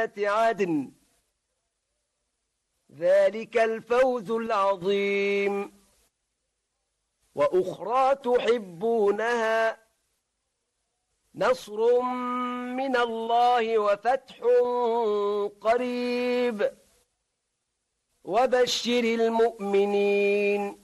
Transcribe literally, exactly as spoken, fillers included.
جنات عدن ذلك الفوز العظيم وأخرى تحبونها نصر من الله وفتح قريب وبشر المؤمنين